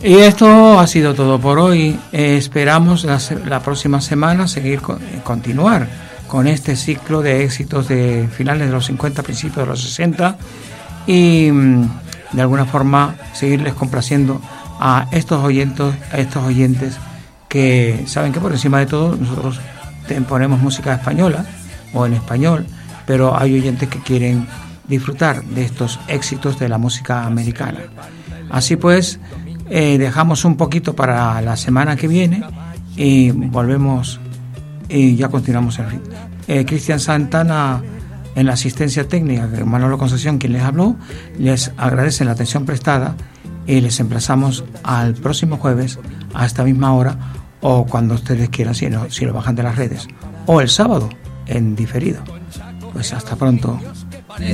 Y esto ha sido todo por hoy. Esperamos la próxima semana continuar con este ciclo de éxitos de finales de los 50, principios de los 60 y de alguna forma seguirles complaciendo a estos oyentes que saben que por encima de todo nosotros ponemos música española o en español, pero hay oyentes que quieren disfrutar de estos éxitos de la música americana. Así pues, dejamos un poquito para la semana que viene y volvemos y ya continuamos el ritmo. Cristian Santana en la asistencia técnica, Manolo Concesión quien les habló, les agradece la atención prestada y les emplazamos al próximo jueves a esta misma hora o cuando ustedes quieran, si lo bajan de las redes, o el sábado en diferido. Pues hasta pronto.